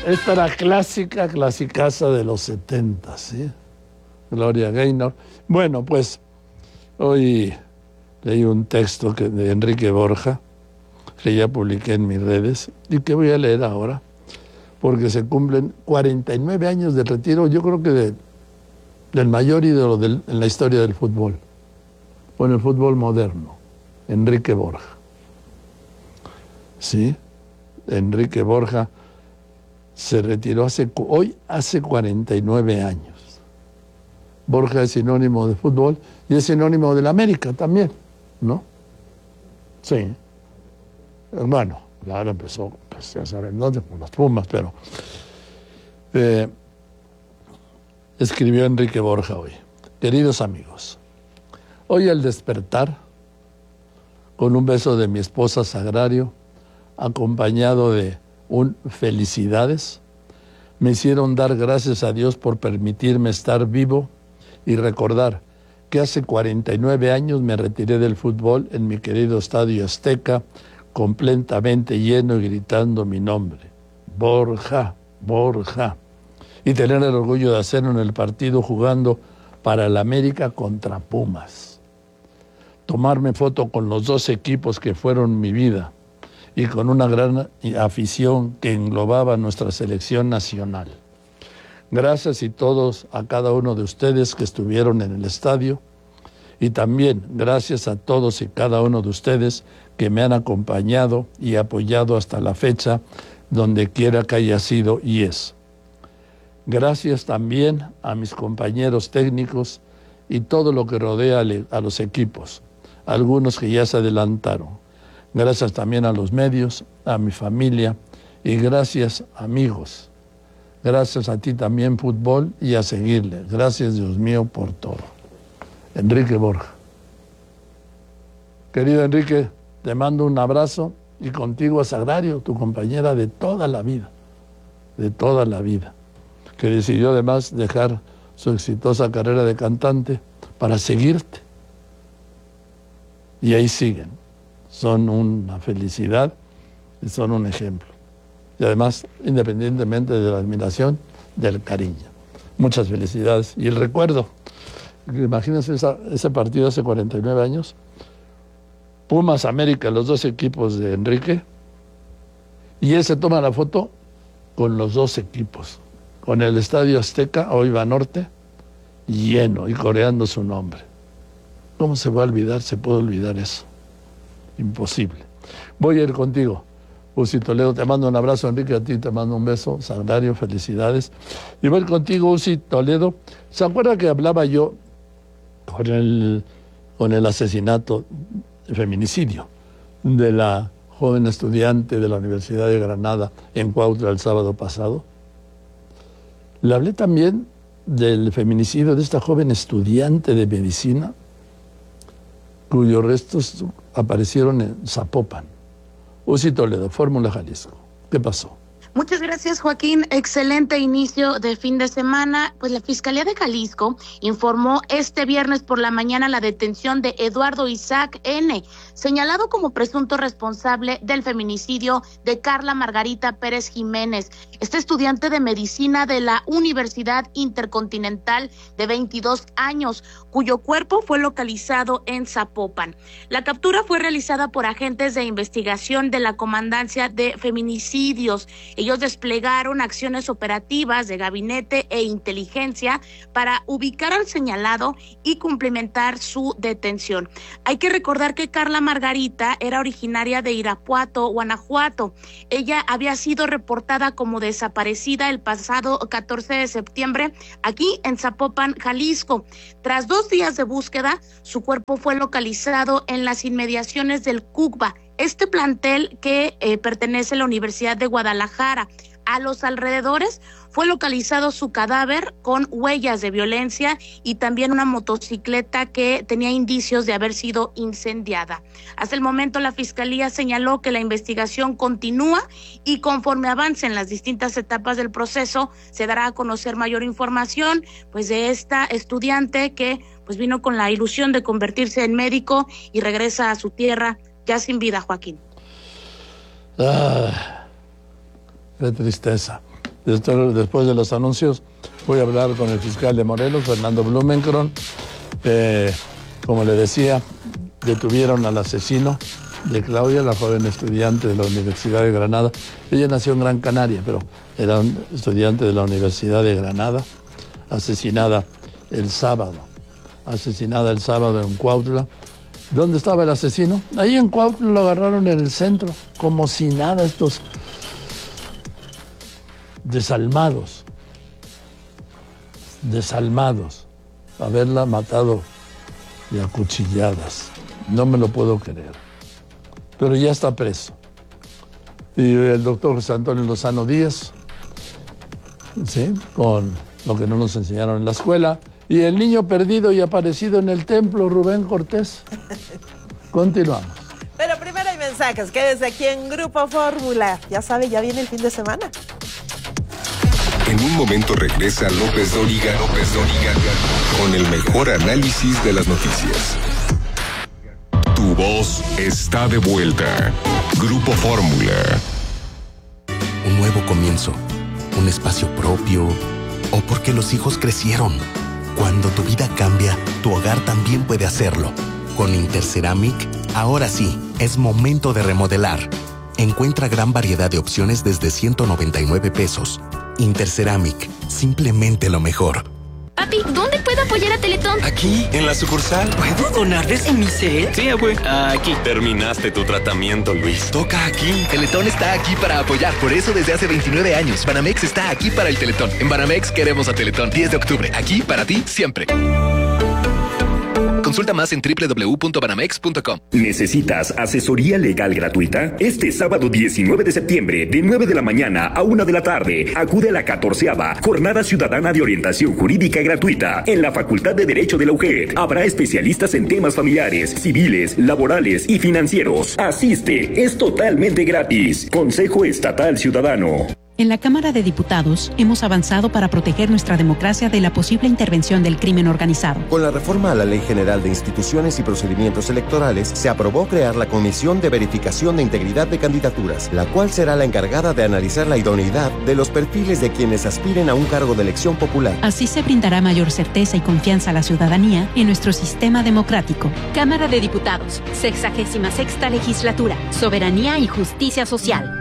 Esta era clasicaza de los 70, ¿sí? Gloria Gaynor. Bueno, pues hoy leí un texto de Enrique Borja, que ya publiqué en mis redes, y que voy a leer ahora, porque se cumplen 49 años de retiro, yo creo que del mayor ídolo en la historia del fútbol, o en el fútbol moderno, Enrique Borja. Sí, Enrique Borja se retiró hoy hace 49 años. Borja es sinónimo de fútbol y es sinónimo de la América también, ¿no? Sí. Bueno, claro, empezó, pues ya saben dónde, con los Pumas, pero escribió Enrique Borja hoy. Queridos amigos, hoy al despertar, con un beso de mi esposa Sagrario, acompañado de un felicidades, me hicieron dar gracias a Dios por permitirme estar vivo y recordar que hace 49 años me retiré del fútbol en mi querido Estadio Azteca, completamente lleno y gritando mi nombre, Borja, Borja, y tener el orgullo de hacerlo en el partido jugando para el América contra Pumas. Tomarme foto con los dos equipos que fueron mi vida y con una gran afición que englobaba nuestra selección nacional. Gracias a cada uno de ustedes que estuvieron en el estadio, y también gracias a todos y cada uno de ustedes que me han acompañado y apoyado hasta la fecha, donde quiera que haya sido y es. Gracias también a mis compañeros técnicos y todo lo que rodea a los equipos, algunos que ya se adelantaron. Gracias también a los medios, a mi familia, y gracias, amigos. Gracias a ti también, fútbol, y a seguirle. Gracias, Dios mío, por todo. Enrique Borja. Querido Enrique, te mando un abrazo, y contigo a Sagrario, tu compañera de toda la vida, que decidió además dejar su exitosa carrera de cantante para seguirte. Y ahí siguen. Son una felicidad y son un ejemplo. Y además, independientemente de la admiración, del cariño. Muchas felicidades. Y el recuerdo, imagínense ese partido hace 49 años, Pumas, América, los dos equipos de Enrique, y él se toma la foto con los dos equipos, con el Estadio Azteca, hoy Banorte, lleno y coreando su nombre. ¿Cómo se va a olvidar? ¿Se puede olvidar eso? Imposible. Voy a ir contigo, Uzi Toledo. Te mando un abrazo, Enrique, a ti te mando un beso. Sagrario, felicidades. Y voy contigo, Uzi Toledo. ¿Se acuerda que hablaba yo con el asesinato, el feminicidio de la joven estudiante de la Universidad de Granada en Cuautla el sábado pasado? Le hablé también del feminicidio de esta joven estudiante de medicina, cuyos restos aparecieron en Zapopan. Uzi Toledo, Fórmula Jalisco. ¿Qué pasó? Muchas gracias, Joaquín. Excelente inicio de fin de semana. Pues la Fiscalía de Jalisco informó este viernes por la mañana la detención de Eduardo Isaac N., señalado como presunto responsable del feminicidio de Carla Margarita Pérez Jiménez, esta estudiante de medicina de la Universidad Intercontinental de 22 años, cuyo cuerpo fue localizado en Zapopan. La captura fue realizada por agentes de investigación de la Comandancia de Feminicidios. Ellos desplegaron acciones operativas de gabinete e inteligencia para ubicar al señalado y cumplimentar su detención. Hay que recordar que Carla Margarita era originaria de Irapuato, Guanajuato. Ella había sido reportada como desaparecida el pasado 14 de septiembre aquí en Zapopan, Jalisco. Tras 2 días de búsqueda, su cuerpo fue localizado en las inmediaciones del CUCBA, este plantel que pertenece a la Universidad de Guadalajara. A los alrededores fue localizado su cadáver con huellas de violencia y también una motocicleta que tenía indicios de haber sido incendiada. Hasta el momento la Fiscalía señaló que la investigación continúa y conforme avancen las distintas etapas del proceso se dará a conocer mayor información pues de esta estudiante que pues vino con la ilusión de convertirse en médico y regresa a su tierra ya sin vida, Joaquín. Qué tristeza. Después de los anuncios voy a hablar con el fiscal de Morelos, Fernando Blumenkron. Como le decía, detuvieron al asesino de Claudia, la joven estudiante de la Universidad de Granada. Ella nació en Gran Canaria, pero era un estudiante de la Universidad de Granada, asesinada el sábado en Cuautla. ¿Dónde estaba el asesino? Ahí en Cuautla, lo agarraron en el centro, como si nada, estos desalmados, haberla matado de acuchilladas. No me lo puedo creer. Pero ya está preso. Y el doctor José Antonio Lozano Díaz, ¿sí?, con lo que no nos enseñaron en la escuela. Y el niño perdido y aparecido en el templo, Rubén Cortés. Continuamos. Pero primero hay mensajes. Quédese aquí en Grupo Fórmula. Ya sabe, ya viene el fin de semana. En un momento regresa López Dóriga con el mejor análisis de las noticias. Tu voz está de vuelta. Grupo Fórmula. Un nuevo comienzo, un espacio propio, o porque los hijos crecieron. Cuando tu vida cambia, tu hogar también puede hacerlo. Con Interceramic, ahora sí, es momento de remodelar. Encuentra gran variedad de opciones desde 199 pesos. Interceramic, simplemente lo mejor. Papi, ¿dónde puedo apoyar a Teletón? Aquí, en la sucursal. ¿Puedo donarles en mi cel? Sí, abue. Aquí. Terminaste tu tratamiento, Luis. Toca aquí. Teletón está aquí para apoyar. Por eso desde hace 29 años. Banamex está aquí para el Teletón. En Banamex queremos a Teletón. 10 de octubre. Aquí para ti siempre. Consulta más en www.banamex.com. ¿Necesitas asesoría legal gratuita? Este sábado 19 de septiembre, de 9 de la mañana a 1 de la tarde, acude a la 14ª Jornada Ciudadana de Orientación Jurídica Gratuita en la Facultad de Derecho de la UGED. Habrá especialistas en temas familiares, civiles, laborales y financieros. Asiste, es totalmente gratis. Consejo Estatal Ciudadano. En la Cámara de Diputados hemos avanzado para proteger nuestra democracia de la posible intervención del crimen organizado. Con la reforma a la Ley General de Instituciones y Procedimientos Electorales, se aprobó crear la Comisión de Verificación de Integridad de Candidaturas, la cual será la encargada de analizar la idoneidad de los perfiles de quienes aspiren a un cargo de elección popular. Así se brindará mayor certeza y confianza a la ciudadanía en nuestro sistema democrático. Cámara de Diputados, 66ª Legislatura, Soberanía y Justicia Social.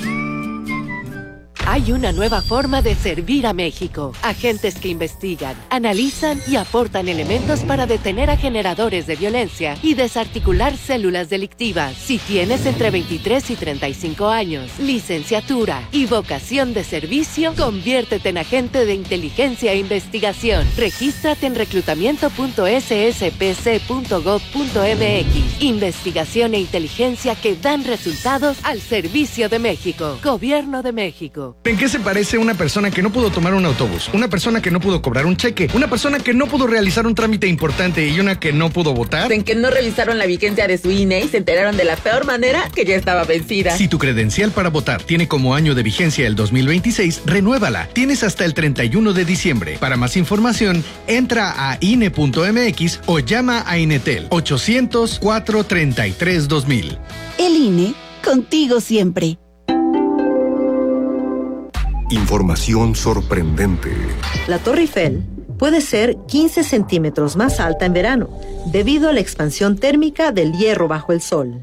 Hay una nueva forma de servir a México. Agentes que investigan, analizan y aportan elementos para detener a generadores de violencia y desarticular células delictivas. Si tienes entre 23 y 35 años, licenciatura y vocación de servicio, conviértete en agente de inteligencia e investigación. Regístrate en reclutamiento.sspc.gov.mx. Investigación e inteligencia que dan resultados al servicio de México. Gobierno de México. ¿En qué se parece una persona que no pudo tomar un autobús? Una persona que no pudo cobrar un cheque, una persona que no pudo realizar un trámite importante y una que no pudo votar. En que no revisaron la vigencia de su INE y se enteraron de la peor manera que ya estaba vencida. Si tu credencial para votar tiene como año de vigencia el 2026, renuévala. Tienes hasta el 31 de diciembre. Para más información, entra a INE.mx o llama a Inetel 800-433-2000. El INE, contigo siempre. Información sorprendente. La Torre Eiffel puede ser 15 centímetros más alta en verano, debido a la expansión térmica del hierro bajo el sol.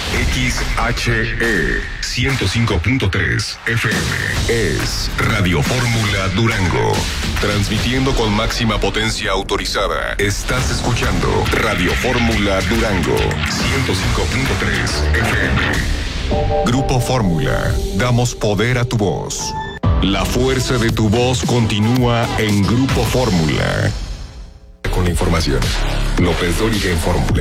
XHE 105.3 FM es Radio Fórmula Durango. Transmitiendo con máxima potencia autorizada. Estás escuchando Radio Fórmula Durango 105.3 FM. Grupo Fórmula. Damos poder a tu voz. La fuerza de tu voz continúa en Grupo Fórmula. Con la información. López Dóriga en Fórmula.